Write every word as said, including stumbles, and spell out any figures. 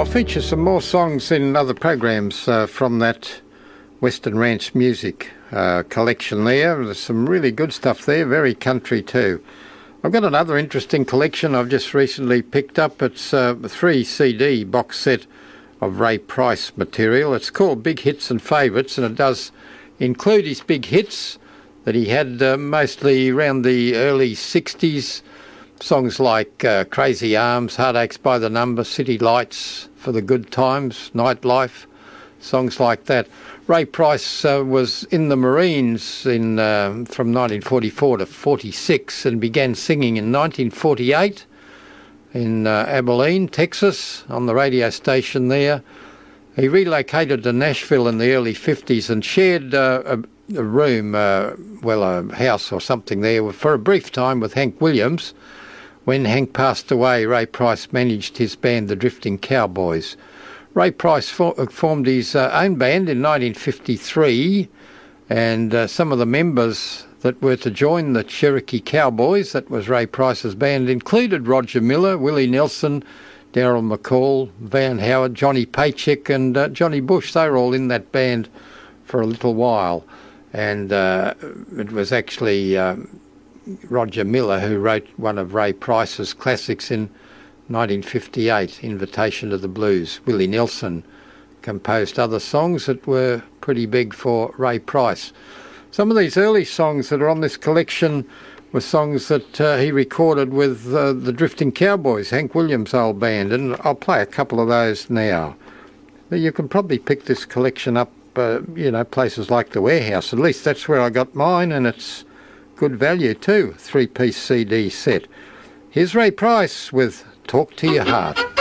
I'll feature some more songs in other programs uh, from that Western Ranch Music uh, collection there. There's some really good stuff there, very country too. I've got another interesting collection I've just recently picked up. It's uh, a three C D box set of Ray Price material. It's called Big Hits and Favourites, and it does include his big hits that he had uh, mostly around the early sixties. Songs like uh, Crazy Arms, Heartaches by the Number, City Lights, For the Good Times, Nightlife, songs like that. Ray Price uh, was in the Marines in uh, from nineteen forty-four to forty-six and began singing in nineteen forty-eight in uh, Abilene, Texas, on the radio station there. He relocated to Nashville in the early fifties and shared uh, a, a room, uh, well, a house or something there for a brief time with Hank Williams. When Hank passed away, Ray Price managed his band, the Drifting Cowboys. Ray Price for, formed his uh, own band in nineteen fifty-three, and uh, some of the members that were to join the Cherokee Cowboys, that was Ray Price's band, included Roger Miller, Willie Nelson, Daryl McCall, Van Howard, Johnny Paycheck and uh, Johnny Bush. They were all in that band for a little while, and uh, it was actually um, Roger Miller who wrote one of Ray Price's classics in nineteen fifty-eight, Invitation to the Blues. Willie Nelson composed other songs that were pretty big for Ray Price. Some of these early songs that are on this collection were songs that uh, he recorded with uh, the Drifting Cowboys, Hank Williams' old band, and I'll play a couple of those now. You can probably pick this collection up, uh, you know, places like the Warehouse. At least that's where I got mine, and it's good value too, three-piece C D set. Here's Ray Price with Talk to Your Heart.